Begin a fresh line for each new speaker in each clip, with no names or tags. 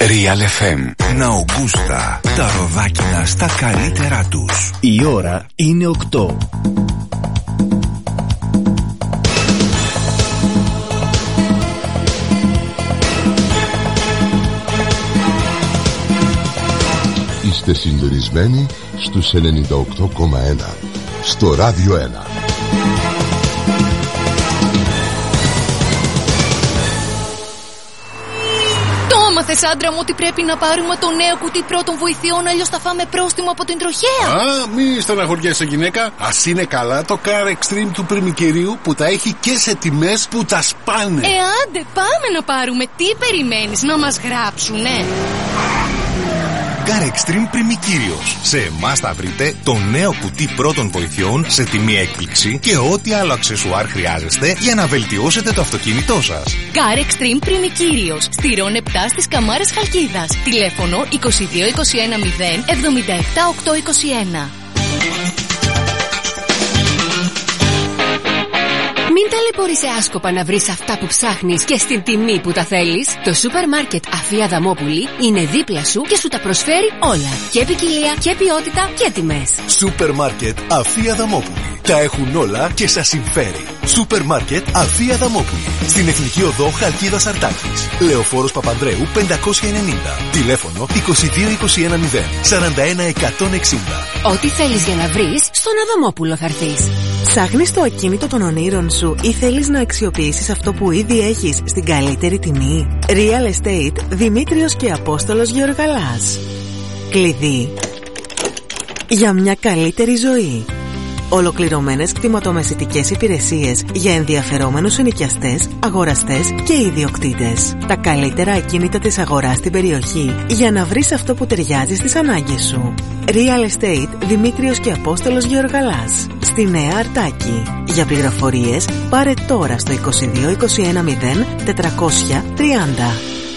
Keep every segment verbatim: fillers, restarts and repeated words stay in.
Real εφ εμ. Ναουγκούστα. Τα ροδάκινα στα καλύτερά τους.
Η ώρα είναι οκτώ.
Είστε συντονισμένοι στους ενενήντα οκτώ κόμμα ένα στο Ράδιο ένα.
Μάθες, άντρα μου, ότι πρέπει να πάρουμε το νέο κουτί πρώτων βοηθειών, αλλιώς θα φάμε πρόστιμο από την τροχέα.
Α, μη στεναχωριέσαι, γυναίκα. Ας είναι καλά το Car Extreme του πριμικερίου που τα έχει και σε τιμές που τα σπάνε.
Ε, άντε, πάμε να πάρουμε. Τι περιμένεις, να μας γράψουνε?
Car Extreme Πριμικύριος. Σε εμάς θα βρείτε το νέο κουτί πρώτων βοηθειών σε τιμή έκπληξη και ό,τι άλλο αξεσουάρ χρειάζεστε για να βελτιώσετε το αυτοκίνητό σας.
Car Extreme Πριμικύριος. Στηρών επτά στις Καμάρες Χαλκίδας. Τηλέφωνο είκοσι δύο είκοσι ένα μηδέν εβδομήντα επτά οκτακόσια είκοσι ένα.
Μην ταλαιπωρείσαι άσκοπα να βρεις αυτά που ψάχνεις και στην τιμή που τα θέλεις. Το σούπερ μάρκετ Αφή Αδαμόπουλη είναι δίπλα σου και σου τα προσφέρει όλα. Και ποικιλία και ποιότητα και τιμές.
Σούπερ μάρκετ Αφή Αδαμόπουλη. Τα έχουν όλα και σας συμφέρει. Σούπερ μάρκετ Αφή Αδαμόπουλη. Στην Εθνική Οδό Χαλκίδας Αρτάκης. Λεωφόρος Παπανδρέου πεντακόσια ενενήντα. Τηλέφωνο είκοσι δύο είκοσι ένα μηδέν σαράντα ένα εκατόν εξήντα.
Ό,τι θέλεις για να βρεις, στον Αδαμόπουλο θα έρθεις.
Ψάχνεις το ακίνητο των ονείρων σου ή θέλεις να αξιοποιήσεις αυτό που ήδη έχεις στην καλύτερη τιμή? Real Estate Δημήτριος και Απόστολος Γεωργαλάς. Κλειδί για μια καλύτερη ζωή. Ολοκληρωμένες κτηματομεσητικές υπηρεσίες για ενδιαφερόμενους ενοικιαστές, αγοραστές και ιδιοκτήτες. Τα καλύτερα ακίνητα της αγοράς στην περιοχή για να βρεις αυτό που ταιριάζει στις ανάγκες σου. Real Estate Δημήτριος και Απόστολος Γεωργαλάς. Στη Νέα Αρτάκη. Για πληροφορίες πάρε τώρα στο είκοσι δύο είκοσι ένα μηδέν τετρακόσια τριάντα.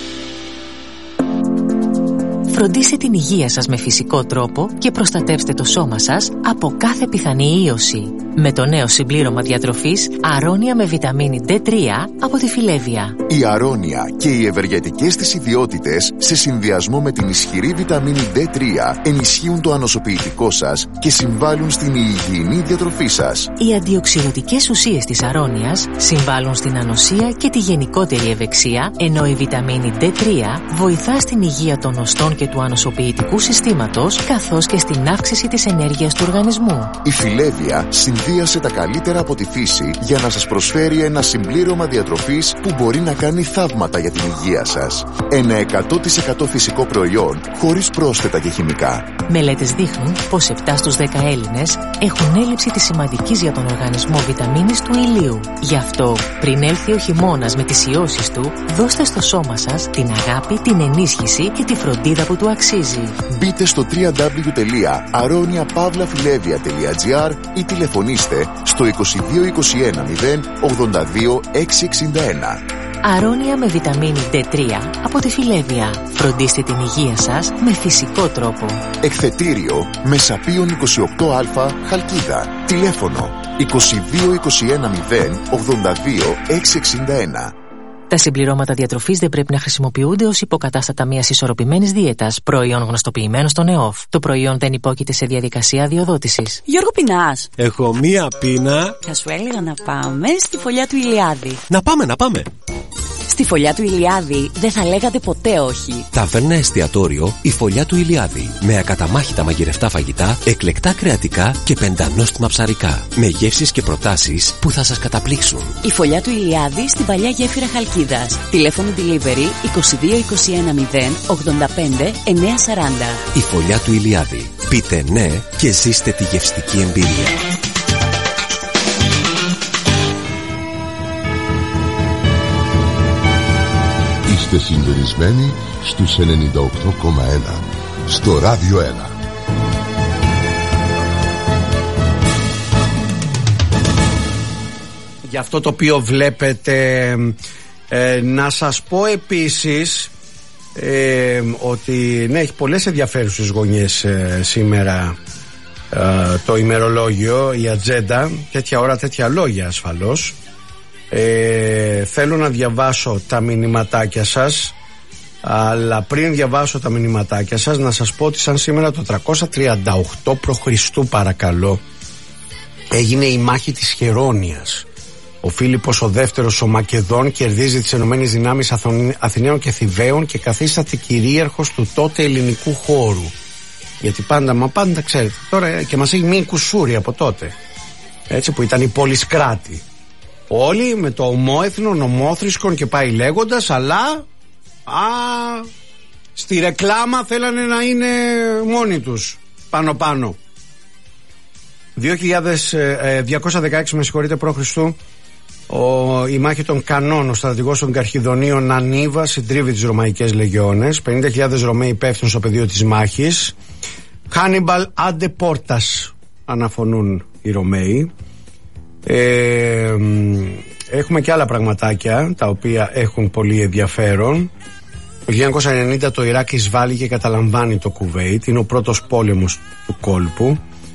Φροντίστε την υγεία σας με φυσικό τρόπο και προστατεύστε το σώμα σας από κάθε πιθανή ίωση. Με το νέο συμπλήρωμα διατροφής Αρώνια με βιταμίνη ντι τρία από τη Φιλέβια.
Η Αρώνια και οι ευεργετικές της ιδιότητες σε συνδυασμό με την ισχυρή βιταμίνη ντι τρία ενισχύουν το ανοσοποιητικό σας και συμβάλλουν στην υγιεινή διατροφή σας.
Οι αντιοξυδοτικές ουσίες της Αρώνιας συμβάλλουν στην ανοσία και τη γενικότερη ευεξία, ενώ η βιταμίνη ντι τρία βοηθά στην υγεία των οστών και του ανοσοποιητικού συστήματος, καθώς και στην αύξηση της ενέργειας του οργανισμού.
Η Φιλέβια συνδύασε τα καλύτερα από τη φύση για να σας προσφέρει ένα συμπλήρωμα διατροφής που μπορεί να κάνει θαύματα για την υγεία σας. Ένα εκατό τοις εκατό φυσικό προϊόν χωρίς πρόσθετα και χημικά.
Μελέτες δείχνουν πως επτά στους δέκα Έλληνες έχουν έλλειψη της σημαντικής για τον οργανισμό βιταμίνης του ηλίου. Γι' αυτό, πριν έλθει ο χειμώνας με τις ιώσεις του, δώστε στο σώμα σας την αγάπη, την ενίσχυση και τη φροντίδα που του αξίζει.
Μπείτε στο double-u double-u double-u τελεία aronia pavla filevia τελεία gr ή τηλεφωνήστε στο είκοσι δύο είκοσι ένα μηδέν ογδόντα δύο εξακόσια εξήντα ένα.
Αρώνια με βιταμίνη ντι τρία από τη Φιλέβια. Φροντίστε την υγεία σας με φυσικό τρόπο.
Εκθετήριο Μεσαπίων είκοσι οκτώ Α Χαλκίδα. Τηλέφωνο είκοσι δύο είκοσι ένα μηδέν ογδόντα δύο εξακόσια εξήντα ένα.
Τα συμπληρώματα διατροφής δεν πρέπει να χρησιμοποιούνται ως υποκατάστατα μιας ισορροπημένης δίαιτας, προϊόν γνωστοποιημένο στον ΕΟΦ. Το προϊόν δεν υπόκειται σε διαδικασία αδειοδότησης.
Γιώργο, πεινάς?
Έχω μία πείνα.
Θα σου έλεγα να πάμε στη φωλιά του Ηλιάδη.
Να πάμε, να πάμε.
Στη φωλιά του Ηλιάδη δεν θα λέγατε ποτέ όχι.
Ταβέρνα εστιατόριο η φωλιά του Ηλιάδη. Με ακαταμάχητα μαγειρευτά φαγητά, εκλεκτά κρεατικά και πεντανόστιμα ψαρικά. Με γεύσεις και προτάσεις που θα σας καταπλήξουν.
Η φωλιά του Ηλιάδη στην παλιά γέφυρα Χαλκίδας. Τηλέφωνο delivery είκοσι δύο είκοσι ένα μηδέν ογδόντα πέντε εννιακόσια σαράντα.
Η φωλιά του Ηλιάδη. Πείτε ναι και ζήστε τη γευστική εμπειρία.
Είστε συντονισμένοι στους ενενήντα οκτώ κόμμα ένα στο Ράδιο ένα.
Για αυτό το οποίο βλέπετε, ε, να σας πω επίσης ε, ότι ναι, έχει πολλές ενδιαφέρουσες γωνιές ε, σήμερα ε, το ημερολόγιο, η ατζέντα, τέτοια ώρα τέτοια λόγια ασφαλώς. Ε, θέλω να διαβάσω τα μηνυματάκια σας Αλλά πριν διαβάσω τα μηνυματάκια σας, να σας πω ότι σαν σήμερα το τριακόσια τριάντα οκτώ π.Χ. παρακαλώ, έγινε η μάχη της Χερόνιας. Ο Φίλιππος ο δεύτερος ο Μακεδόν κερδίζει τις ενωμένες δυνάμεις Αθηναίων και Θηβαίων και καθίσταται κυρίαρχος του τότε ελληνικού χώρου. Γιατί πάντα, μα πάντα ξέρετε, τώρα και μας έχει μείνει κουσούρι από τότε. Έτσι, που ήταν η πόλης κράτη. Όλοι με το ομόεθνο, νομόθρησκον και πάει λέγοντας, αλλά α, στη ρεκλάμα θέλανε να είναι μόνοι τους πάνω πάνω. δύο χιλιάδες διακόσια δεκαέξι με συγχωρείτε π.Χ. Ο, η μάχη των Κανών, ο στρατηγός των Καρχιδονίων Ανίβα συντρίβει τις Ρωμαϊκές Λεγιώνες. πενήντα χιλιάδες Ρωμαίοι πέφτουν στο πεδίο της μάχης. Χάνιμπαλ άντε πόρτας, αναφωνούν οι Ρωμαίοι. ε, Έχουμε και άλλα πραγματάκια τα οποία έχουν πολύ ενδιαφέρον. Το χίλια εννιακόσια ενενήντα το Ιράκ εισβάλλει και καταλαμβάνει το Κουβέιτ. Είναι ο πρώτος πόλεμος του κόλπου.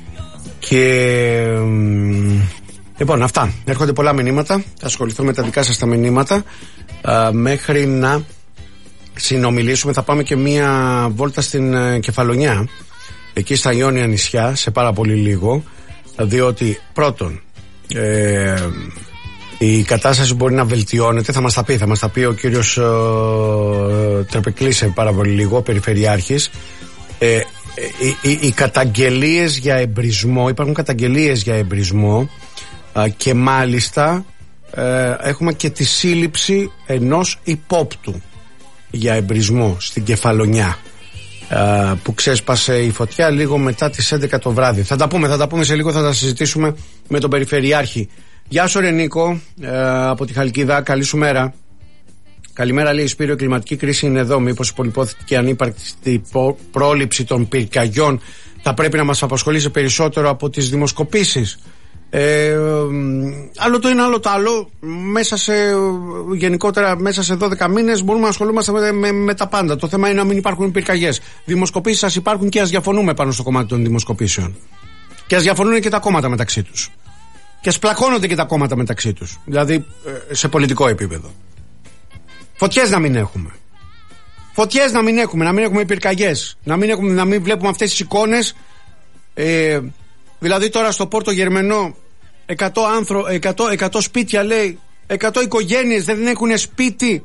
Και λοιπόν, αυτά. Έρχονται πολλά μηνύματα. Θα ασχοληθώ με τα δικά σας τα μηνύματα α, μέχρι να συνομιλήσουμε. Θα πάμε και μία βόλτα στην α, Κεφαλονιά, εκεί στα Ιόνια νησιά, σε πάρα πολύ λίγο. Διότι πρώτον ε, η κατάσταση μπορεί να βελτιώνεται. Θα μας τα πει, θα μας τα πει ο κύριος ε, Τρεπεκλής σε πάρα πολύ λίγο, περιφερειάρχης. ε, Οι, οι, οι καταγγελίες για εμπρισμό, υπάρχουν καταγγελίες για εμπρισμό α, και μάλιστα ε, έχουμε και τη σύλληψη ενός υπόπτου για εμπρισμό στην Κεφαλονιά, α, που ξέσπασε η φωτιά λίγο μετά τις έντεκα το βράδυ. Θα τα πούμε, θα τα πούμε σε λίγο, θα τα συζητήσουμε με τον Περιφερειάρχη. Γεια σου ρε Νίκο, ε, από τη Χαλκίδα, καλή σου μέρα. Καλημέρα, λέει Σπύριο, η κλιματική κρίση είναι εδώ. Μήπως η πολυπόθητη ανύπαρκτη πρόληψη των πυρκαγιών θα πρέπει να μας απασχολήσει περισσότερο από τις δημοσκοπήσεις? Ε, άλλο το είναι, άλλο το άλλο. Μέσα σε, γενικότερα, μέσα σε δώδεκα μήνες μπορούμε να ασχολούμαστε με, με, με τα πάντα. Το θέμα είναι να μην υπάρχουν πυρκαγιές. Δημοσκοπήσεις σας υπάρχουν και ας διαφωνούμε πάνω στο κομμάτι των δημοσκοπήσεων. Και ας διαφωνούν και τα κόμματα μεταξύ τους. Και ας πλακώνονται και τα κόμματα μεταξύ τους. Δηλαδή σε πολιτικό επίπεδο. Φωτιές να μην έχουμε. Φωτιές να μην έχουμε, να μην έχουμε πυρκαγιές. Να μην, έχουμε, να μην βλέπουμε αυτές τις εικόνες. Ε, δηλαδή τώρα στο Πόρτο Γερμενό εκατό, άνθρω, εκατό, εκατό σπίτια, λέει, εκατό οικογένειες δεν έχουν σπίτι.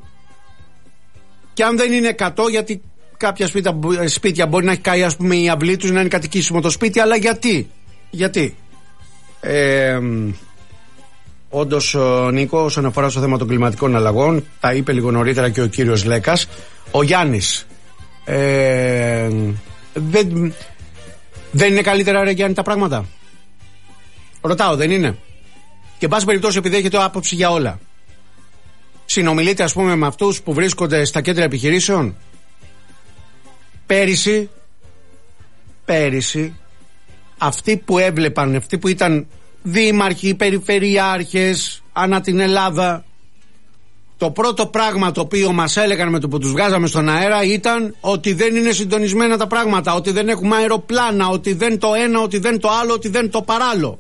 Και αν δεν είναι εκατό, γιατί κάποια σπίτια, σπίτια μπορεί να έχει καεί, ας πούμε, η αυλή τους, να είναι κατοικήσιμο το σπίτι, αλλά γιατί. Γιατί. Ε, Όντως, Νίκο, όσον αφορά στο θέμα των κλιματικών αλλαγών, τα είπε λίγο νωρίτερα και ο κύριος Λέκας. Ο Γιάννης, ε, δεν, δεν είναι καλύτερα, ρε Γιάννη, τα πράγματα? Ρωτάω, δεν είναι? Και εν πάση περιπτώσει, επειδή έχετε άποψη για όλα, συνομιλείτε, ας πούμε, με αυτούς που βρίσκονται στα κέντρα επιχειρήσεων? Πέρυσι, πέρυσι, αυτοί που έβλεπαν, αυτοί που ήταν δήμαρχοι, περιφερειάρχες ανά την Ελλάδα, το πρώτο πράγμα το οποίο μας έλεγαν με το που τους βγάζαμε στον αέρα ήταν ότι δεν είναι συντονισμένα τα πράγματα, ότι δεν έχουμε αεροπλάνα, ότι δεν το ένα, ότι δεν το άλλο, ότι δεν το παράλληλο.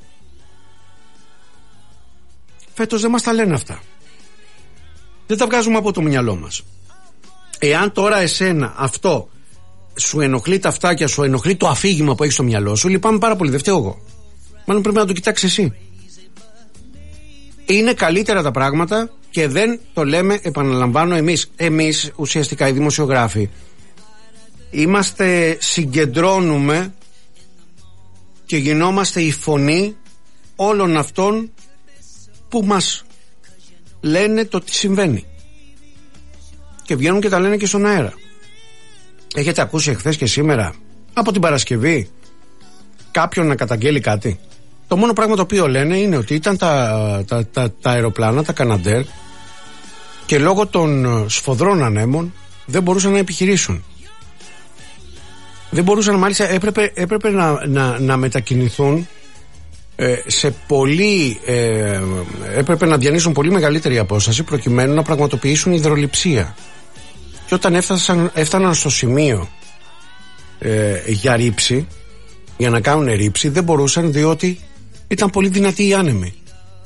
Φέτος δεν μας τα λένε αυτά. Δεν τα βγάζουμε από το μυαλό μας. Εάν τώρα εσένα αυτό σου ενοχλεί τα αυτάκια, σου ενοχλεί το αφήγημα που έχεις στο μυαλό σου, λυπάμαι πάρα πολύ, δεν φταίω εγώ. Μάλλον πρέπει να το κοιτάξεις εσύ. Είναι καλύτερα τα πράγματα και δεν το λέμε, επαναλαμβάνω, εμείς. Εμείς ουσιαστικά οι δημοσιογράφοι είμαστε, συγκεντρώνουμε και γινόμαστε η φωνή όλων αυτών που μας λένε το τι συμβαίνει. Και βγαίνουν και τα λένε και στον αέρα. Έχετε ακούσει εχθές και σήμερα, από την Παρασκευή, κάποιον να καταγγέλει κάτι? Το μόνο πράγμα το οποίο λένε είναι ότι ήταν τα, τα, τα, τα αεροπλάνα, τα Καναντέρ, και λόγω των σφοδρών ανέμων δεν μπορούσαν να επιχειρήσουν. Δεν μπορούσαν, μάλιστα έπρεπε, έπρεπε να, να, να μετακινηθούν ε, σε πολύ, ε, έπρεπε να διανύσουν πολύ μεγαλύτερη απόσταση προκειμένου να πραγματοποιήσουν υδρολειψία. Και όταν έφτασαν, έφταναν στο σημείο ε, για ρήψη, για να κάνουν ρήψη, δεν μπορούσαν, διότι ήταν πολύ δυνατοί οι άνεμοι.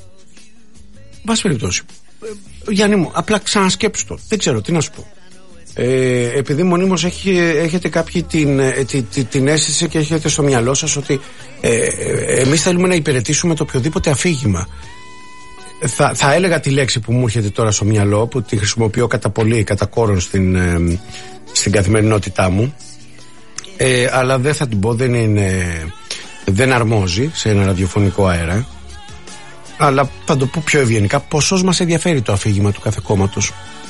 Βάση περιπτώσει, Γιάννη μου, απλά ξανασκέψου το. Δεν ξέρω τι να σου πω. ε, επειδή μονίμως έχει, έχετε κάποιοι την, την, την, την αίσθηση και έχετε στο μυαλό σας ότι ε, ε, εμείς θέλουμε να υπηρετήσουμε το οποιοδήποτε αφήγημα. Θα, θα έλεγα τη λέξη που μου έρχεται τώρα στο μυαλό, που τη χρησιμοποιώ κατά πολύ, κατά κόρον στην, ε, στην καθημερινότητά μου, ε, αλλά δεν θα την πω, δεν είναι, δεν αρμόζει σε ένα ραδιοφωνικό αέρα, αλλά θα το πω πιο ευγενικά. Ποσός μας ενδιαφέρει το αφήγημα του κάθε κόμματος,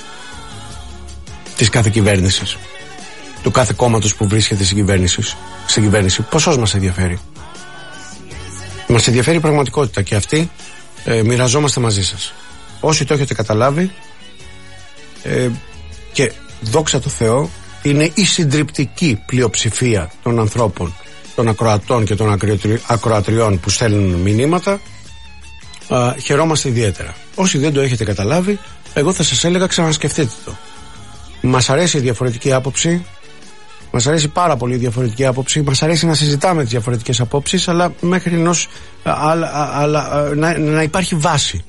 της κάθε κυβέρνησης, του κάθε κόμματος που βρίσκεται στην κυβέρνηση, στην κυβέρνηση. Ποσός μας ενδιαφέρει? Μας ενδιαφέρει η πραγματικότητα και αυτή ε, μοιραζόμαστε μαζί σας. Όσοι το έχετε καταλάβει, ε, και δόξα τω Θεώ, είναι η συντριπτική πλειοψηφία των ανθρώπων, των ακροατών και των ακροατριών που στέλνουν μηνύματα, α, χαιρόμαστε ιδιαίτερα. Όσοι δεν το έχετε καταλάβει, εγώ θα σας έλεγα ξανασκεφτείτε το. Μας αρέσει η διαφορετική άποψη, μας αρέσει πάρα πολύ η διαφορετική άποψη, μας αρέσει να συζητάμε τις διαφορετικές απόψεις, αλλά μέχρι ενός αλλά, αλλά, να, να υπάρχει βάση.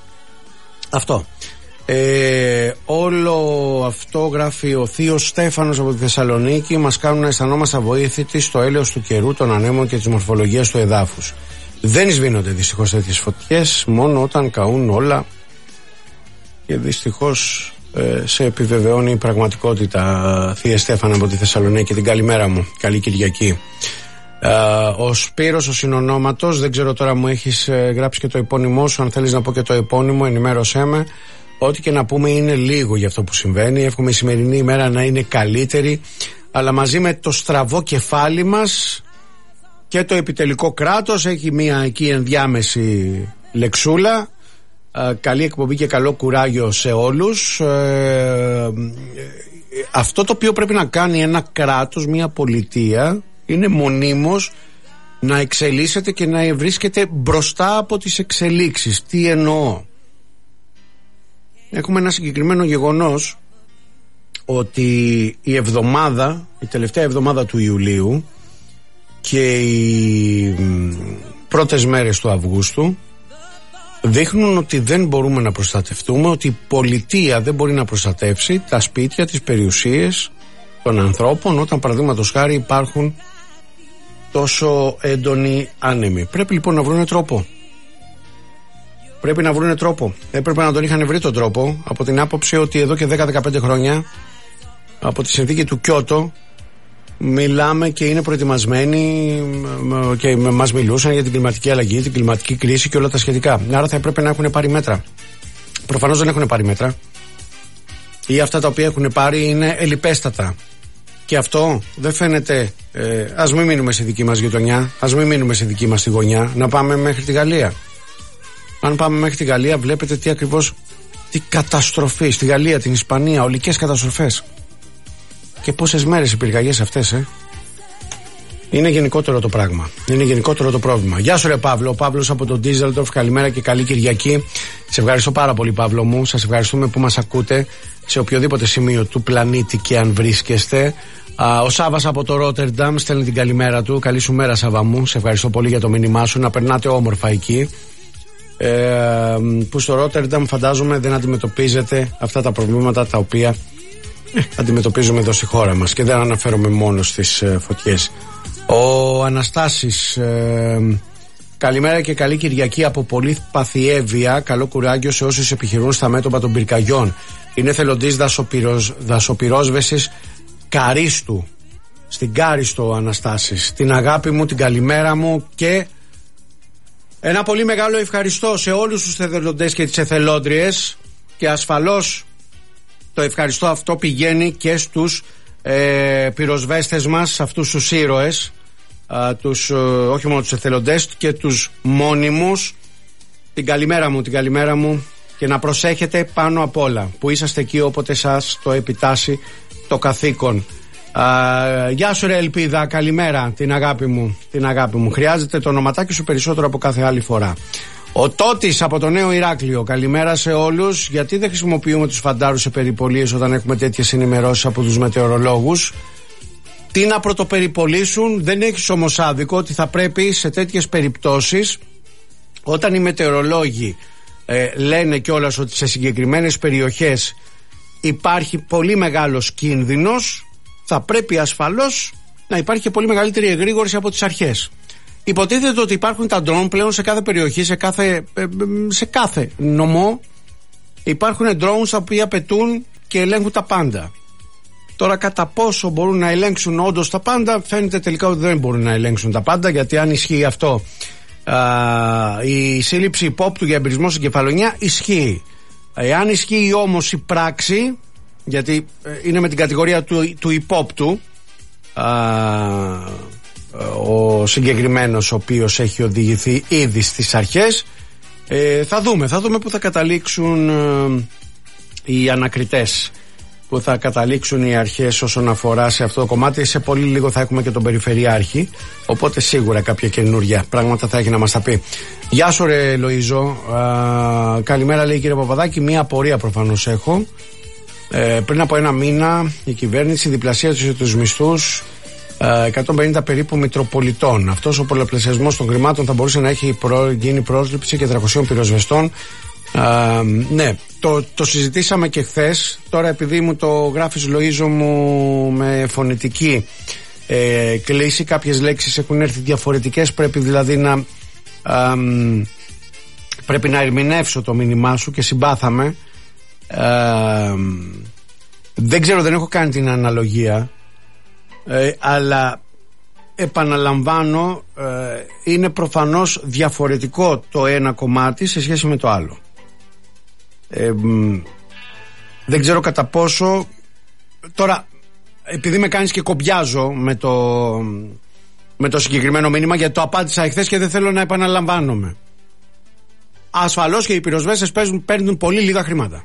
Αυτό. Ε, όλο αυτό, γράφει ο θείος Στέφανος από τη Θεσσαλονίκη, μας κάνουν να αισθανόμαστε αβοήθητοι στο έλεος του καιρού, των ανέμων και της μορφολογίας του εδάφους. Δεν σβήνονται δυστυχώς τέτοιες φωτιές μόνο όταν καούν όλα, και δυστυχώς ε, σε επιβεβαιώνει η πραγματικότητα. Θεία Στέφανα από τη Θεσσαλονίκη, την καλημέρα μου, καλή Κυριακή. Ε, ο Σπύρος ο Συνονόματος, δεν ξέρω τώρα, μου έχεις ε, γράψει και το επώνυμό σου, αν θέλεις να πω και το επώνυμο ενημέρωσέ με. Ό,τι και να πούμε είναι λίγο για αυτό που συμβαίνει. Εύχομαι η σημερινή ημέρα να είναι καλύτερη, αλλά μαζί με το στραβό κεφάλι μας και το επιτελικό κράτος έχει μία εκεί ενδιάμεση λεξούλα. Ε, καλή εκπομπή και καλό κουράγιο σε όλους. Ε, αυτό το οποίο πρέπει να κάνει ένα κράτος, μία πολιτεία, είναι μονίμως να εξελίσσεται και να βρίσκεται μπροστά από τις εξελίξεις. Τι εννοώ? Έχουμε ένα συγκεκριμένο γεγονός, ότι η εβδομάδα, η τελευταία εβδομάδα του Ιουλίου και οι πρώτες μέρες του Αυγούστου δείχνουν ότι δεν μπορούμε να προστατευτούμε, ότι η πολιτεία δεν μπορεί να προστατεύσει τα σπίτια, τις περιουσίες των ανθρώπων, όταν παραδείγματος χάρη υπάρχουν τόσο έντονοι άνεμοι. Πρέπει λοιπόν να βρουν τρόπο. Πρέπει να βρουν τρόπο. Έπρεπε να τον είχαν βρει τον τρόπο, από την άποψη ότι εδώ και δέκα με δεκαπέντε χρόνια, από τη συνθήκη του Κιώτο, μιλάμε και είναι προετοιμασμένοι και μας μιλούσαν για την κλιματική αλλαγή, την κλιματική κρίση και όλα τα σχετικά. Άρα θα έπρεπε να έχουν πάρει μέτρα. Προφανώς δεν έχουν πάρει μέτρα, ή αυτά τα οποία έχουν πάρει είναι ελιπέστατα. Και αυτό δεν φαίνεται. Ε, ας μην μείνουμε στη δική μας γειτονιά, ας μην μείνουμε στη δική μας τη γωνιά, να πάμε μέχρι τη Γαλλία. Αν πάμε μέχρι τη Γαλλία, βλέπετε τι ακριβώς, τι καταστροφή. Στη Γαλλία, την Ισπανία, ολικές καταστροφές. Και πόσες μέρες οι πυρκαγιές αυτές, ε. Είναι γενικότερο το πράγμα. Είναι γενικότερο το πρόβλημα. Γεια σου, ρε Παύλο. Ο Παύλος από τον Ντίζελντορφ. Καλημέρα και καλή Κυριακή. Σε ευχαριστώ πάρα πολύ, Παύλο μου. Σας ευχαριστούμε που μας ακούτε σε οποιοδήποτε σημείο του πλανήτη και αν βρίσκεστε. Α, ο Σάββας από το Ρότερνταμ στέλνει την καλημέρα του. Καλή σου μέρα, Σάββα μου. Σε ευχαριστώ πολύ για το μήνυμά σου. Να περνάτε όμορφα εκεί. Ε, που στο Ρότερνταμ φαντάζομαι δεν αντιμετωπίζετε αυτά τα προβλήματα τα οποία ε, αντιμετωπίζουμε εδώ στη χώρα μας, και δεν αναφέρομαι μόνο στις ε, φωτιές. Ο Αναστάσης, ε, καλημέρα και καλή Κυριακή από πολύ Παθιέβεια. Καλό κουράγιο σε όσους επιχειρούν στα μέτωπα των πυρκαγιών. Είναι θελοντής δασοπυρόσβεσης Καρίστου, στην Κάριστο, Αναστάσης. Την αγάπη μου, την καλημέρα μου και ένα πολύ μεγάλο ευχαριστώ σε όλους τους εθελοντές και τις εθελόντριες, και ασφαλώς το ευχαριστώ αυτό πηγαίνει και στους ε, πυροσβέστες μας, αυτούς τους ήρωες, α, τους, ε, όχι μόνο τους εθελοντές και τους μόνιμους. Την καλημέρα μου, την καλημέρα μου, και να προσέχετε πάνω απ' όλα που είσαστε εκεί όποτε σας το επιτάσσει το καθήκον. Uh, γεια σου ρε Ελπίδα, καλημέρα, την αγάπη μου, την αγάπη μου. Χρειάζεται το ονοματάκι σου περισσότερο από κάθε άλλη φορά. Ο Τότης από το Νέο Ηράκλειο, καλημέρα σε όλους. Γιατί δεν χρησιμοποιούμε τους φαντάρους σε περιπολίες όταν έχουμε τέτοιες ενημερώσεις από τους μετεωρολόγους? Τι να πρωτοπεριπολίσουν? Δεν έχεις όμως άδικο ότι θα πρέπει σε τέτοιες περιπτώσεις, όταν οι μετεωρολόγοι ε, λένε κιόλας ότι σε συγκεκριμένες περιοχές υπάρχει πολύ μεγάλος κίνδυνος, θα πρέπει ασφαλώς να υπάρχει και πολύ μεγαλύτερη εγρήγορση από τις αρχές. Υποτίθεται ότι υπάρχουν τα ντρόουν πλέον σε κάθε περιοχή, σε κάθε, σε κάθε νομό. Υπάρχουν drones τα οποία πετούν και ελέγχουν τα πάντα. Τώρα κατά πόσο μπορούν να ελέγξουν όντως τα πάντα, φαίνεται τελικά ότι δεν μπορούν να ελέγξουν τα πάντα, γιατί αν ισχύει αυτό, α, η σύλληψη υπόπτου για εμπειρισμό στην κεφαλονιά ισχύει. Εάν ισχύει όμως η πράξη, γιατί είναι με την κατηγορία του, του υπόπτου α, ο συγκεκριμένος ο οποίος έχει οδηγηθεί ήδη στις αρχές, ε, θα δούμε, θα δούμε που θα καταλήξουν ε, οι ανακριτές, που θα καταλήξουν οι αρχές όσον αφορά σε αυτό το κομμάτι. Σε πολύ λίγο θα έχουμε και τον Περιφερειάρχη, οπότε σίγουρα κάποια καινούργια πράγματα θα έχει να μας τα πει. Γεια σου ρε Λοΐζο, α, καλημέρα λέει κύριε Παπαδάκη. Μία απορία προφανώς έχω. ε, Πριν από ένα μήνα η κυβέρνηση διπλασίασε τους μισθούς εκατόν πενήντα περίπου μητροπολιτών. Αυτός ο πολλαπλασιασμός των χρημάτων θα μπορούσε να έχει προ, γίνει πρόσληψη και τριακοσίων πυροσβεστών. Uh, ναι, το, το συζητήσαμε και χθες. Τώρα επειδή μου το γράφεις Λοΐζο μου με φωνητική ε, κλίση, κάποιες λέξεις έχουν έρθει διαφορετικές, πρέπει δηλαδή να uh, πρέπει να ερμηνεύσω το μήνυμά σου και συμπάθαμε. uh, δεν ξέρω, δεν έχω κάνει την αναλογία, ε, αλλά επαναλαμβάνω, ε, είναι προφανώς διαφορετικό το ένα κομμάτι σε σχέση με το άλλο. Ε, δεν ξέρω κατά πόσο τώρα, επειδή με κάνεις και κομπιάζω με το, με το συγκεκριμένο μήνυμα, γιατί το απάντησα εχθές και δεν θέλω να επαναλαμβάνομαι. Ασφαλώς και οι πυροσβέστες παίζουν, παίρνουν πολύ λίγα χρήματα.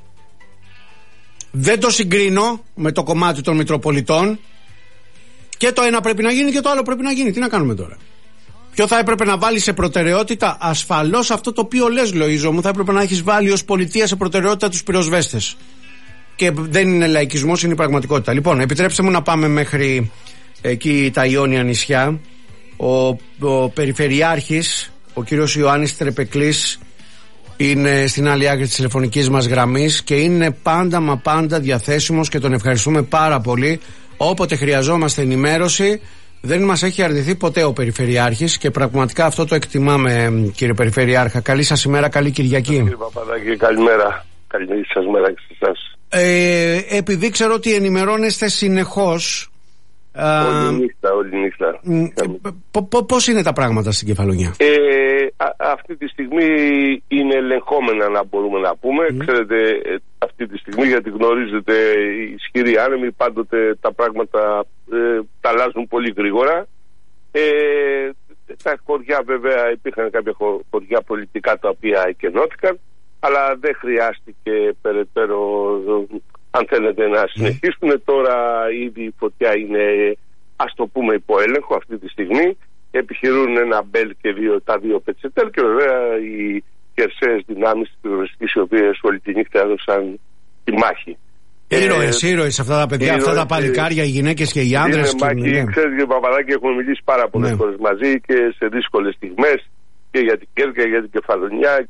Δεν το συγκρίνω με το κομμάτι των Μητροπολιτών. Και το ένα πρέπει να γίνει και το άλλο πρέπει να γίνει. Τι να κάνουμε τώρα? Ποιο θα έπρεπε να βάλει σε προτεραιότητα? Ασφαλώς αυτό το οποίο λες Λοΐζο μου, θα έπρεπε να έχεις βάλει ως πολιτεία σε προτεραιότητα τους πυροσβέστες. Και δεν είναι λαϊκισμός, είναι η πραγματικότητα. Λοιπόν, επιτρέψτε μου να πάμε μέχρι εκεί τα Ιόνια νησιά. Ο, ο Περιφερειάρχης, ο κύριος Ιωάννης Τρεπεκλής, είναι στην άλλη άκρη της τηλεφωνικής μας γραμμής και είναι πάντα μα πάντα διαθέσιμος και τον ευχαριστούμε πάρα πολύ. Όποτε χρειαζόμαστε ενημέρωση, δεν μας έχει αρνηθεί ποτέ ο Περιφερειάρχης και πραγματικά αυτό το εκτιμάμε, κύριε Περιφερειάρχα. Καλή σας ημέρα, καλή Κυριακή.
Κύριε Παπαδάκη, καλημέρα. Καλή σας μέρα και σε εσάς.
Ε, επειδή ξέρω ότι ενημερώνεστε συνεχώς.
Όλη νύχτα, όλη νύχτα.
Πώς είναι τα πράγματα στην Κεφαλονιά?
Ε, α, αυτή τη στιγμή είναι ελεγχόμενα, να μπορούμε να πούμε. Mm. Ξέρετε, αυτή τη στιγμή, γιατί γνωρίζετε, οι ισχυροί άνεμοι πάντοτε τα πράγματα ε, τα αλλάζουν πολύ γρήγορα. Ε, τα χωριά βέβαια, υπήρχαν κάποια χωριά πολιτικά τα οποία εκενώθηκαν, αλλά δεν χρειάστηκε περαιτέρω, αν θέλετε, να συνεχίσουν. Mm. Τώρα ήδη η φωτιά είναι, ας το πούμε, υπό έλεγχο αυτή τη στιγμή. Επιχειρούν ένα μπέλ και δύο, τα δύο πετσετέλ και βέβαια οι χερσαίες δυνάμεις της πυροσβεστικής, οι οποίες όλη τη νύχτα έδωσαν τη μάχη.
Ήρωες, ε, ήρωες αυτά τα παιδιά, ήρωες, αυτά τα παλικάρια, οι γυναίκες και οι άντρες.
Είναι μάχη, ναι. Ξέρετε κύριε Παπαδάκη, έχουμε μιλήσει πάρα πολλές ναι. φορές μαζί και σε δύσκολες στιγμές και για την Κέρκυρα, για την Κεφαλονιά.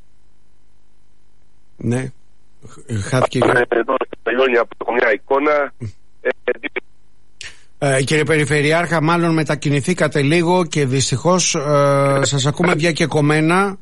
Ναι. Χάθηκε.
Εδώ στα Ιόνια έχω μια εικόνα.
Ε, κύριε Περιφερειάρχα, μάλλον μετακινηθήκατε λίγο και δυστυχώς ε, σας ακούμε διακεκομμένα.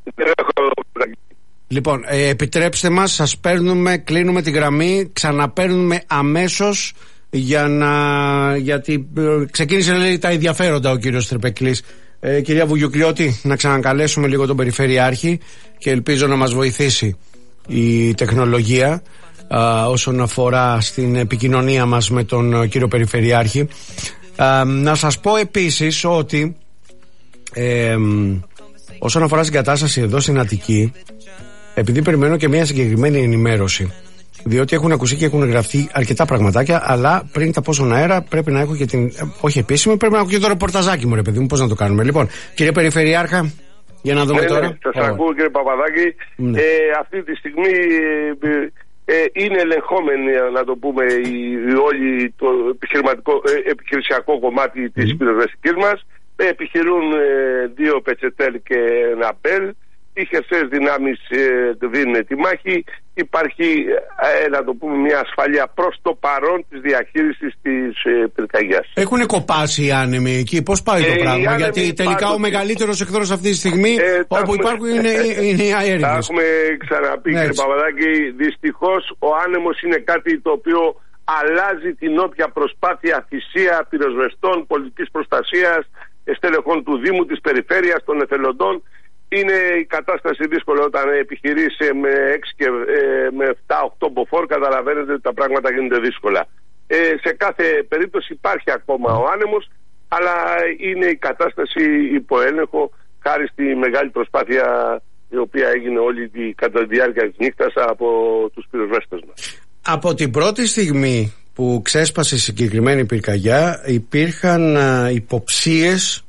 Λοιπόν, ε, επιτρέψτε μας, σας παίρνουμε, κλείνουμε τη γραμμή, ξαναπαίρνουμε αμέσως για να, γιατί ε, ξεκίνησε να λέει τα ενδιαφέροντα ο κύριος Τρεπεκλής. Ε, κυρία Βουγιουκλιώτη, να ξανακαλέσουμε λίγο τον Περιφερειάρχη και ελπίζω να μας βοηθήσει η τεχνολογία α, όσον αφορά στην επικοινωνία μας με τον α, κύριο Περιφερειάρχη. Α, να σας πω επίσης ότι ε, όσον αφορά στην κατάσταση εδώ στην Αττική, επειδή περιμένω και μια συγκεκριμένη ενημέρωση, διότι έχουν ακουστεί και έχουν γραφτεί αρκετά πραγματάκια, αλλά πριν τα πω στον αέρα πρέπει να έχω και την, όχι επίσημη, πρέπει να έχω και το ρεπορταζάκι μου, ρε παιδί μου, πώς να το κάνουμε. Λοιπόν, κύριε Περιφερειάρχα, για να δούμε ναι, τώρα.
Ναι, σας oh. ακούω κύριε Παπαδάκη. Ναι. Ε, αυτή τη στιγμή ε, ε, είναι ελεγχόμενη, να το πούμε, η, η όλη το επιχειρηματικό, ε, επιχειρησιακό κομμάτι της mm. πυροσβεστικής μας. Ε, επιχειρούν ε, δύο πετσετέλ και ένα μπέλ. οι χερσαίες δυνάμεις ε, δίνουν τη μάχη. Υπάρχει, ε, να το πούμε, μια ασφάλεια προς το παρόν της διαχείρισης της ε, πυρκαγιάς.
Έχουν κοπάσει οι άνεμοι εκεί, πώς πάει το ε, πράγμα? Γιατί τελικά πάντοτε... ο μεγαλύτερος εχθρός αυτή τη στιγμή ε, όπου έχουμε... υπάρχουν είναι, είναι οι αέριδες.
Τα έχουμε ξαναπεί, κύριε Παπαδάκη. Δυστυχώς ο άνεμος είναι κάτι το οποίο αλλάζει την όποια προσπάθεια, θυσία πυροσβεστών, πολιτικής προστασίας, στελεχών του Δήμου, της περιφέρειας, των εθελοντών. Είναι η κατάσταση δύσκολη όταν επιχειρείς με έξι και με επτά οκτώ μποφόρ, καταλαβαίνετε ότι τα πράγματα γίνονται δύσκολα. Ε, σε κάθε περίπτωση υπάρχει ακόμα ο άνεμος, αλλά είναι η κατάσταση υπό έλεγχο χάρη στη μεγάλη προσπάθεια η οποία έγινε όλη τη, κατά τη διάρκεια της νύχτας από τους πυροσβέστες μας. Από
την πρώτη στιγμή που ξέσπασε η συγκεκριμένη πυρκαγιά υπήρχαν α, υποψίες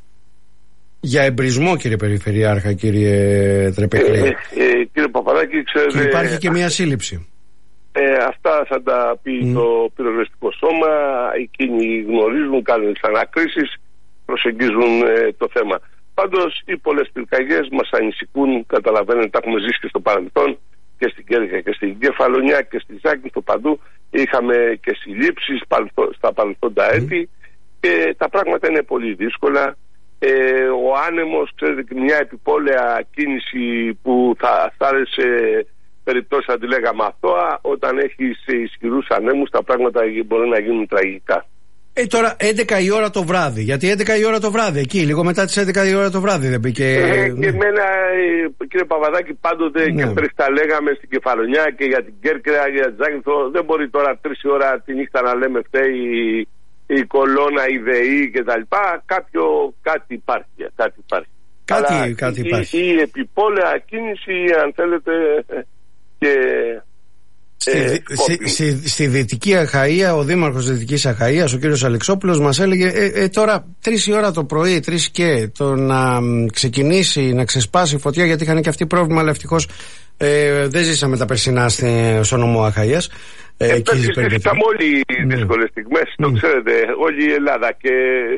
για εμπρισμό, κύριε Περιφερειάρχα, κύριε Τρεπεκλή. Ε,
ε, κύριε Παπαδάκη, ξέρετε...
Και υπάρχει και μια σύλληψη.
Ε, αυτά θα τα πει mm. το πυροσβεστικό σώμα. Εκείνοι γνωρίζουν, κάνουν τις ανακρίσεις, προσεγγίζουν ε, το θέμα. Πάντως, οι πολλές πυρκαγιές μας ανησυχούν, καταλαβαίνετε, τα έχουμε ζήσει και στο παρελθόν, και στην Κέρκυρα και στην Κεφαλονιά και στη Ζάκυνθο, παντού. Είχαμε και συλλήψεις στα παρελθόντα έτη mm. και τα πράγματα είναι πολύ δύσκολα. Ε, ο άνεμος, ξέρετε, και μια επιπόλαια κίνηση που θα, θα άρεσε περιπτώσεις, θα τη λέγαμε αθώα. Όταν έχεις ισχυρούς ανέμους, τα πράγματα μπορεί να γίνουν τραγικά.
Ε, τώρα έντεκα η ώρα το βράδυ, γιατί έντεκα η ώρα το βράδυ, εκεί λίγο μετά τις έντεκα η ώρα το βράδυ δεν μπήκε...
Ε, και εμένα, κύριε Παπαδάκη, πάντοτε ναι. και πριν τα λέγαμε στην Κεφαλονιά και για την Κέρκυρα και για την Ζάκυνθο. Δεν μπορεί τώρα τρεις ώρα τη νύχτα να λέμε φταίει η κολόνα, η ΔΕΗ και τα λοιπά. Κάποιο, κάτι υπάρχει, κάτι υπάρχει.
Κάτι, Αλλά κάτι
η,
υπάρχει.
Η, η επιπόλαια κίνηση, αν θέλετε, και...
Στη, ε, στη, στη, στη Δυτική Αχαΐα, ο Δήμαρχος της Δυτικής Αχαΐας, ο κύριος Αλεξόπουλος, μας έλεγε ε, ε, τώρα τρεις η ώρα το πρωί, τρεις και το να ξεκινήσει να ξεσπάσει φωτιά, γιατί είχαν και αυτοί πρόβλημα, αλλά ευτυχώς ε, δεν ζήσαμε τα περσινά στο νομό Αχαΐας.
Ε, ε, Είχαμε όλοι οι δύσκολες στιγμές, mm. το ξέρετε, όλη η Ελλάδα, και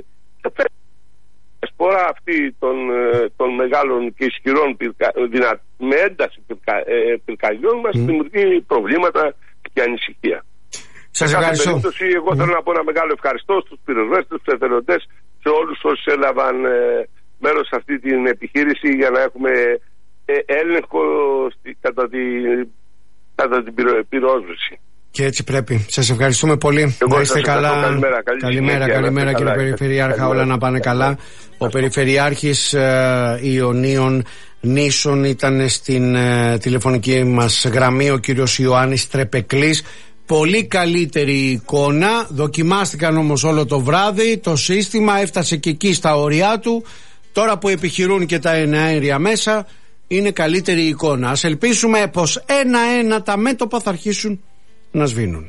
η σπορά αυτή των, των μεγάλων και ισχυρών πυρκα, δυνα, με ένταση πυρκα, ε, πυρκαγιών μας mm. δημιουργεί προβλήματα και ανησυχία.
Σας ευχαριστώ.
Περίπτωση, εγώ mm. θέλω να πω ένα μεγάλο ευχαριστώ στους πυροσβέστες, στους εθελοντές, σε όλους όσους έλαβαν ε, μέρος σε αυτή την επιχείρηση για να έχουμε ε, έλεγχο στη, κατά, τη, κατά την πυρο, πυρόσβεση.
Και έτσι πρέπει. Σας ευχαριστούμε πολύ.
Εγώ
να είστε καλά.
Καλημέρα, καλή
καλημέρα, καλημέρα κύριε Περιφερειάρχα. Καλημέρα. Όλα να πάνε καλά. Ο Περιφερειάρχης ε, Ιωνίων Νήσων ήταν στην ε, τηλεφωνική μας γραμμή ο κύριος Ιωάννης Τρεπεκλής. Πολύ καλύτερη εικόνα. Δοκιμάστηκαν όμως όλο το βράδυ. Το σύστημα έφτασε και εκεί στα όρια του. Τώρα που επιχειρούν και τα εναέρια μέσα, είναι καλύτερη εικόνα. Ας ελπίσουμε πως ένα-ένα τα μέτωπα θα αρχίσουν να σβήνουν.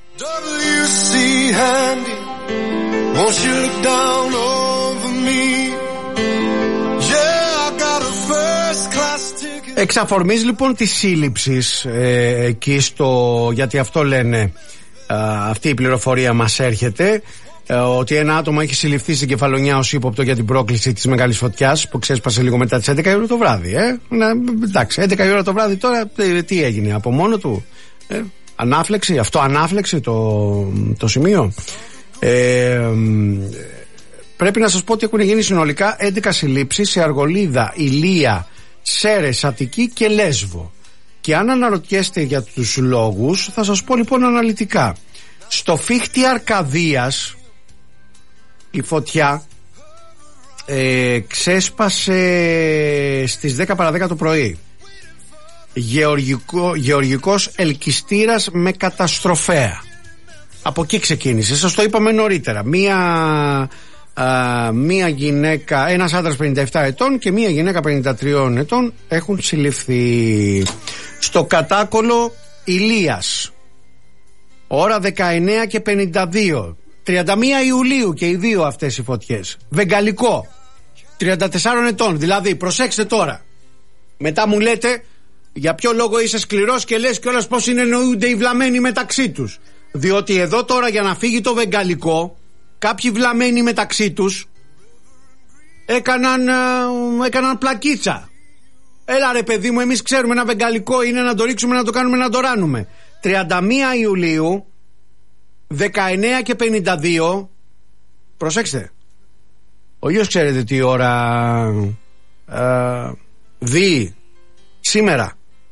Εξ αφορμής λοιπόν της σύλληψης ε, εκεί στο, γιατί αυτό λένε ε, αυτή η πληροφορία μας έρχεται, ε, ότι ένα άτομο έχει συλληφθεί στην Κεφαλονιά ως ύποπτο για την πρόκληση της μεγάλης φωτιάς που ξέσπασε λίγο μετά τις έντεκα η ώρα το βράδυ. Ε. Να, εντάξει, έντεκα η ώρα το βράδυ τώρα ε, τι έγινε από μόνο του, ε, ανάφλεξη, αυτό ανάφλεξη το, το σημείο. Ε, πρέπει να σας πω ότι έχουν γίνει συνολικά έντεκα συλλήψεις σε Αργολίδα, Ηλία, Σέρες, Αττική και Λέσβο. Και αν αναρωτιέστε για τους λόγους, θα σας πω λοιπόν αναλυτικά. Στο Φίχτη Αρκαδίας η φωτιά ε, ξέσπασε στις δέκα παρά δέκα το πρωί. Γεωργικό, γεωργικός ελκυστήρας με καταστροφέα. Από εκεί ξεκίνησε. Σας το είπαμε νωρίτερα. Μία, α, μία γυναίκα, ένας άντρας πενήντα επτά ετών και μία γυναίκα πενήντα τρία ετών έχουν συλληφθεί. Στο Κατάκολο Ηλίας, ώρα δεκαεννέα και πενήντα δύο, τριάντα μία Ιουλίου και οι δύο αυτές οι φωτιές. Βεγγαλικό, τριάντα τέσσερα ετών. Δηλαδή προσέξτε τώρα, μετά μου λέτε για ποιο λόγο είσαι σκληρός και λες κιόλας πως είναι εννοούνται οι βλαμμένοι μεταξύ τους. Διότι εδώ τώρα για να φύγει το βεγγαλικό, κάποιοι βλαμμένοι μεταξύ τους έκαναν, έκαναν πλακίτσα. Έλα ρε παιδί μου, εμείς ξέρουμε ένα βεγγαλικό είναι να το ρίξουμε, να το κάνουμε, να το ράνουμε. τριάντα μία Ιουλίου, δεκαεννέα και πενήντα δύο. Προσέξτε. Ο ήλιος ξέρετε τι ώρα ε, δει σήμερα?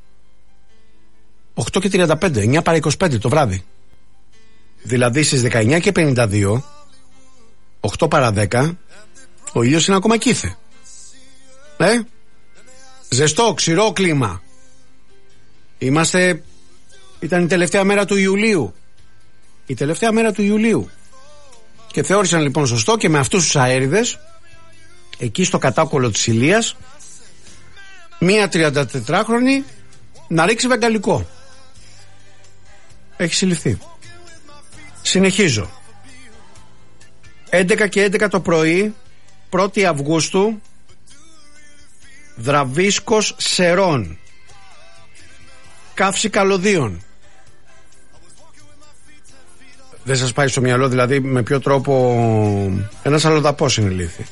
οκτώ και τριάντα πέντε, εννιά παρά είκοσι πέντε το βράδυ. Δηλαδή στις δεκαεννέα και πενήντα δύο, οκτώ παρά δέκα, ο ήλιος είναι ακόμα κήθε. Ε? Ζεστό, ξηρό κλίμα. Είμαστε... Ήταν η τελευταία μέρα του Ιουλίου. Η τελευταία μέρα του Ιουλίου. Και θεώρησαν λοιπόν σωστό και με αυτούς τους αέριδες, εκεί στο κατάκολο της Ηλίας, μία τριαντατετράχρονη να ρίξει βεγγαλικό. Έχει συλληφθεί. Συνεχίζω. έντεκα και έντεκα το πρωί, πρώτη Αυγούστου, Δραβίσκος Σερών, Καύση Καλωδίων. Δεν σας πάει στο μυαλό δηλαδή με ποιο τρόπο ένας αλλοδαπός είναι λύθη?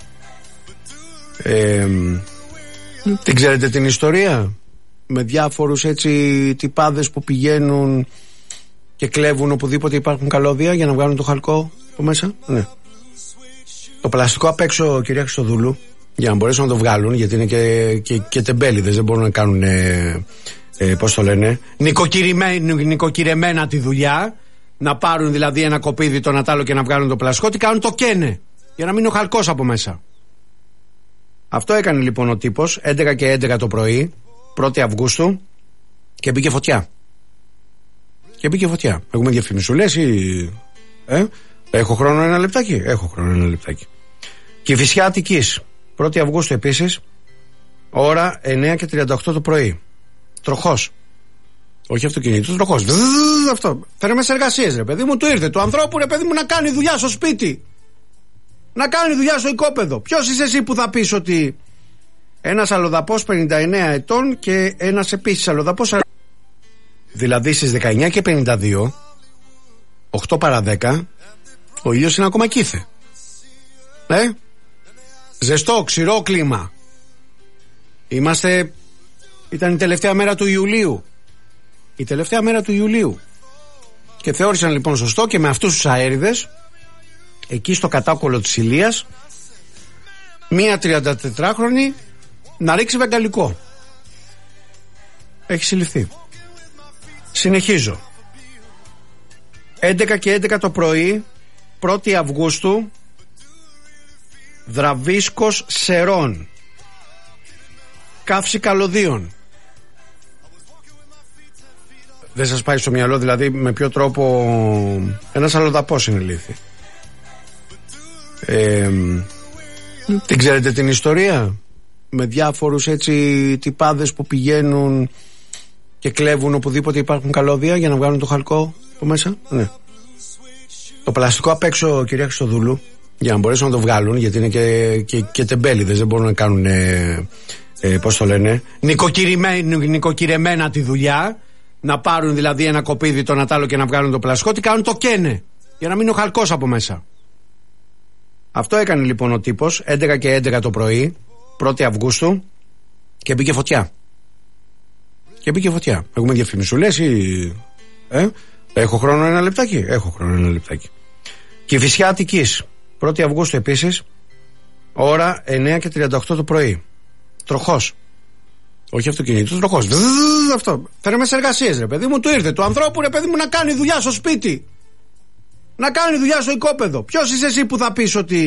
Ε, την ξέρετε την ιστορία? Με διάφορους έτσι τυπάδες που πηγαίνουν και κλέβουν οπουδήποτε υπάρχουν καλώδια για να βγάλουν το χαλκό από μέσα. Ναι. Το πλαστικό απ' έξω, κυρία Χριστοδούλου, για να μπορέσουν να το βγάλουν, γιατί είναι και, και, και τεμπέληδες, δεν μπορούν να κάνουν ε, ε, πώς το λένε, νοικοκυρεμένα τη δουλειά, να πάρουν δηλαδή ένα κοπίδι το Νατάλο και να βγάλουν το πλαστικό. Τι κάνουν? Το καίνε για να μείνει ο χαλκός από μέσα. Αυτό έκανε λοιπόν ο τύπος έντεκα και έντεκα το πρωί, πρώτη Αυγούστου, και μπήκε φωτιά. Και μπήκε φωτιά. Έχουμε διαφημισούλες ή... Ε? Έχω χρόνο ένα λεπτάκι? Έχω χρόνο ένα λεπτάκι. Κηφισιά Αττικής, πρώτη Αυγούστου επίσης, ώρα εννέα και τριάντα οκτώ το πρωί. Τροχός. Όχι αυτοκίνητο, τροχός. Αυτό. Φέρε σε εργασίες, ρε παιδί μου, του ήρθε. Του ανθρώπου, ρε παιδί μου, να κάνει δουλειά στο σπίτι. Να κάνει δουλειά στο οικόπεδο. Ποιος είσαι εσύ που θα πεις ότι ένας αλλοδαπός πενήντα εννέα ετών και ένας επίσης αλλοδαπός. Δηλαδή στις δεκαεννέα και πενήντα δύο, οκτώ παρά δέκα, ο ήλιος είναι ακόμα κήθε. Ε? Ζεστό, ξηρό κλίμα. Είμαστε... Ήταν η τελευταία μέρα του Ιουλίου. Η τελευταία μέρα του Ιουλίου. Και θεώρησαν λοιπόν σωστό και με αυτούς τους αέριδες, εκεί στο κατάκολο της Ηλίας, μία τριαντατετράχρονη να ρίξει βεγγαλικό. Έχει συλληφθεί. Συνεχίζω. έντεκα και έντεκα το πρωί, πρώτη Αυγούστου, Δραβίσκος Σερών, Καύση Καλωδίων. Δεν σας πάει στο μυαλό δηλαδή με ποιο τρόπο ένας αλλοδαπός είναι λύθη? Ε, την ξέρετε την ιστορία? Με διάφορους έτσι τυπάδες που πηγαίνουν και κλέβουν οπουδήποτε υπάρχουν καλώδια για να βγάλουν το χαλκό από μέσα. Ναι. Το πλαστικό απ' έξω, κυρία Χριστοδούλου, για να μπορέσουν να το βγάλουν, γιατί είναι και, και, και τεμπέληδες, δεν μπορούν να κάνουν ε, ε, πώς το λένε, νοικοκυρεμένα τη δουλειά, να πάρουν δηλαδή ένα κοπίδι το Νατάλο και να βγάλουν το πλαστικό. Τι κάνουν? Το καίνε για να μείνει ο χαλκός από μέσα. Αυτό έκανε λοιπόν ο τύπος έντεκα και έντεκα το πρωί, πρώτη Αυγούστου, και μπήκε φωτιά. Και μπήκε φωτιά. Έχουμε διαφημισούλες ή... Ε? Έχω χρόνο ένα λεπτάκι? Έχω χρόνο ένα λεπτάκι. Κηφισιά Αττικής, πρώτη Αυγούστου επίσης, ώρα εννέα και τριάντα οκτώ το πρωί. Τροχός. Όχι αυτοκίνητο, τροχός. Αυτό. Φέρε σε εργασίες, ρε παιδί μου, του ήρθε. Του ανθρώπου, ρε παιδί μου, να κάνει δουλειά στο σπίτι. Να κάνει δουλειά στο οικόπεδο. Ποιος είσαι εσύ που θα πεις ότι